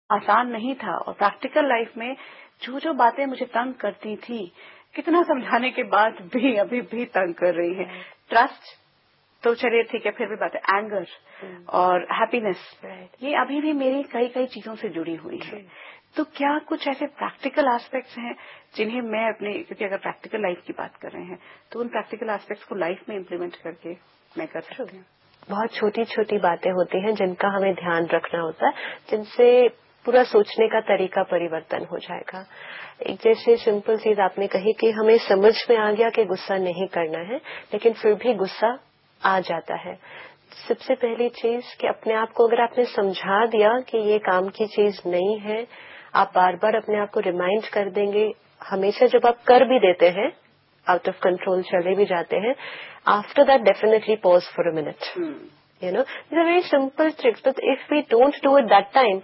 आसान नहीं था और प्रैक्टिकल लाइफ में जो जो बातें मुझे तंग करती थी, कितना समझाने के बाद भी अभी भी तंग कर रही है। ट्रस्ट तो चलिए ठीक है, फिर भी बात है, एंगर और हैप्पीनेस, ये अभी भी मेरी कई कई चीजों से जुड़ी हुई है। तो क्या कुछ ऐसे प्रैक्टिकल एस्पेक्ट्स हैं जिन्हें मैं अपने, क्योंकि अगर प्रैक्टिकल लाइफ की बात कर रहे हैं तो उन प्रैक्टिकल एस्पेक्ट्स को लाइफ में इम्प्लीमेंट करके मैं कर सकती हूँ? बहुत छोटी छोटी बातें होती हैं जिनका हमें ध्यान रखना होता है, जिनसे पूरा सोचने का तरीका परिवर्तन हो जाएगा। एक जैसे सिंपल चीज आपने कही कि हमें समझ में आ गया कि गुस्सा नहीं करना है, लेकिन फिर भी गुस्सा आ जाता है। सबसे पहली चीज कि अपने आप को अगर आपने समझा दिया कि ये काम की चीज नहीं है, आप बार बार अपने आप को रिमाइंड कर देंगे। हमेशा जब आप कर भी देते हैं, आउट ऑफ कंट्रोल चले भी जाते हैं, after that definitely pause for a minute. You know, it's a very simple trick, but if we don't do it that time,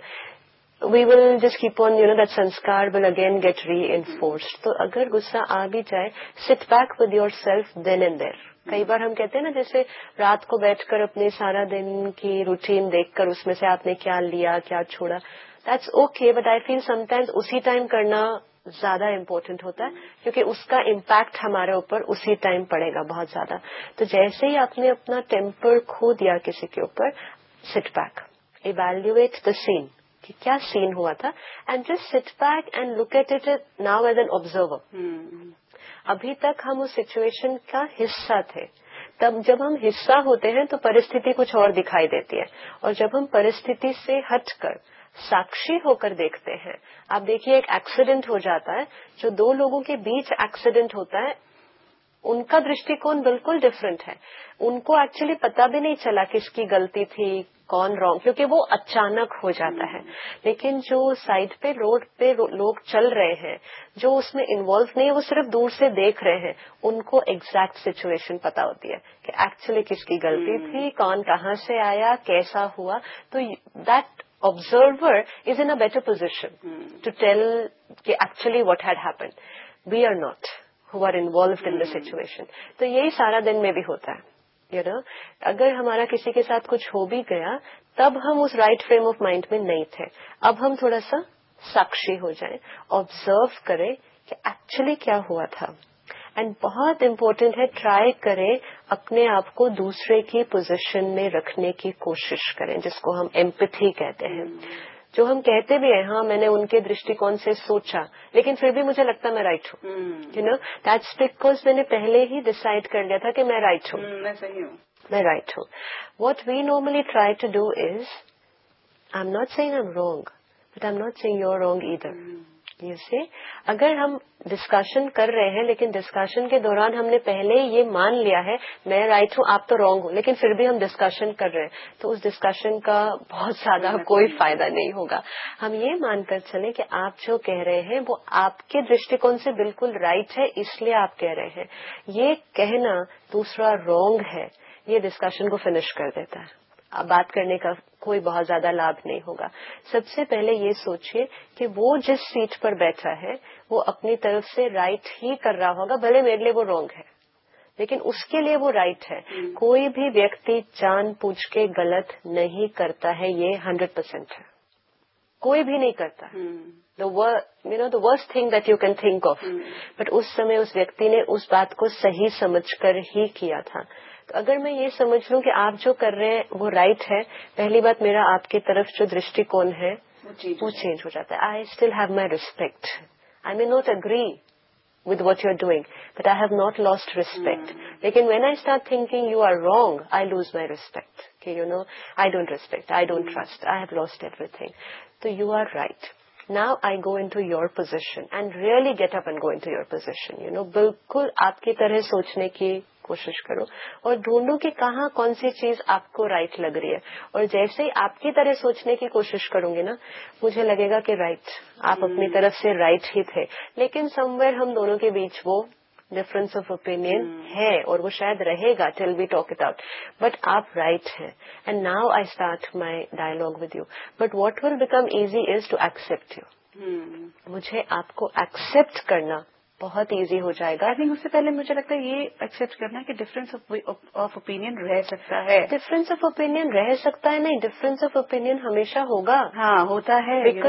we will just keep on, that sanskar will again get reinforced. तो अगर गुस्सा आ भी जाए, sit back with yourself then and there. कई बार हम कहते हैं ना, जैसे रात को बैठकर अपने सारा दिन की रूटीन देखकर उसमें से आपने क्या लिया क्या छोड़ा, that's okay, but I feel sometimes उसी टाइम करना ज्यादा इम्पोर्टेंट होता है, क्योंकि उसका इम्पैक्ट हमारे ऊपर उसी टाइम पड़ेगा बहुत ज्यादा। तो जैसे ही आपने अपना टेम्पर खो दिया किसी के ऊपर, sit back, evaluate the scene कि क्या सीन हुआ था, and just sit back and look at it now as an observer. अभी तक हम उस सिचुएशन का हिस्सा थे, तब जब हम हिस्सा होते हैं तो परिस्थिति कुछ और दिखाई देती है, और जब हम परिस्थिति से हटकर साक्षी होकर देखते हैं, आप देखिए एक एक्सीडेंट हो जाता है, जो दो लोगों के बीच एक्सीडेंट होता है, उनका दृष्टिकोण बिल्कुल डिफरेंट है। उनको एक्चुअली पता भी नहीं चला किसकी गलती थी, कौन रॉन्ग, क्योंकि वो अचानक हो जाता है। लेकिन जो साइड पे रोड पे लोग चल रहे हैं, जो उसमें इन्वॉल्व नहीं है, वो सिर्फ दूर से देख रहे हैं, उनको एग्जैक्ट सिचुएशन पता होती है कि एक्चुअली किसकी गलती थी, कौन कहाँ से आया, कैसा हुआ। तो that observer is in a better position to tell actually what had happened. We are not, who are involved in the situation. तो यही सारा दिन में भी होता है, अगर हमारा किसी के साथ कुछ हो भी गया, तब हम उस राइट फ्रेम ऑफ माइंड में नहीं थे। अब हम थोड़ा सा साक्षी हो जाएं, ऑब्जर्व करें कि एक्चुअली क्या हुआ था। एंड बहुत इम्पोर्टेंट है, ट्राई करें अपने आप को दूसरे की पोजीशन में रखने की कोशिश करें, जिसको हम एम्पैथी कहते हैं। जो हम कहते भी हैं, हाँ मैंने उनके दृष्टिकोण से सोचा, लेकिन फिर भी मुझे लगता मैं राइट हूँ। दैट्स बिकॉज मैंने पहले ही डिसाइड कर लिया था कि मैं राइट हूँ, मैं सही हूँ, मैं राइट हूँ। What we normally try to do is, I am not saying I am wrong, but I am not saying you are wrong either. से अगर हम डिस्कशन कर रहे हैं, लेकिन डिस्कशन के दौरान हमने पहले ही ये मान लिया है मैं राइट हूँ आप तो रॉन्ग हो, लेकिन फिर भी हम डिस्कशन कर रहे हैं, तो उस डिस्कशन का बहुत ज्यादा कोई फायदा नहीं होगा। हम ये मानकर चले कि आप जो कह रहे हैं वो आपके दृष्टिकोण से बिल्कुल राइट है, इसलिए आप कह रहे हैं। ये कहना दूसरा रॉन्ग है, ये डिस्कशन को फिनिश कर देता है। अब बात करने का कोई बहुत ज्यादा लाभ नहीं होगा। सबसे पहले ये सोचिए कि वो जिस सीट पर बैठा है वो अपनी तरफ से राइट ही कर रहा होगा, भले मेरे लिए वो रॉन्ग है, लेकिन उसके लिए वो राइट है। कोई भी व्यक्ति जानबूझ के गलत नहीं करता है, ये 100% है, कोई भी नहीं करता। the worst thing that you can think of, but उस समय उस व्यक्ति ने उस बात को सही समझकर ही किया था। तो अगर मैं ये समझ लूं कि आप जो कर रहे हैं वो राइट है, पहली बात मेरा आपकी तरफ जो दृष्टिकोण है वो चेंज हो जाता है। I still have my respect, I may not agree with what you're doing, but I have not lost respect. लेकिन when I start thinking you are wrong, I lose my respect. Okay, I don't respect, I don't trust, I have lost everything. So you are right. Now I go into your position and really get up and go into your position. बिल्कुल आपकी तरह सोचने की कोशिश करो और ढूंढो कि कहाँ कौन सी चीज आपको राइट लग रही है। और जैसे ही आपकी तरह सोचने की कोशिश करूंगी ना, मुझे लगेगा कि राइट, आप अपनी तरफ से राइट ही थे, लेकिन समवेयर हम दोनों के बीच वो डिफरेंस ऑफ ओपिनियन है और वो शायद रहेगा till we talk it out, but आप राइट हैं। And now I start my dialogue with you, but what will become easy is to accept you. मुझे आपको एक्सेप्ट करना बहुत इजी हो जाएगा। आई थिंक उससे पहले मुझे लगता है ये एक्सेप्ट करना कि डिफरेंस ऑफ ओपिनियन रह सकता है। डिफरेंस ऑफ ओपिनियन रह सकता है नहीं, डिफरेंस ऑफ ओपिनियन हमेशा होगा। हाँ, होता है।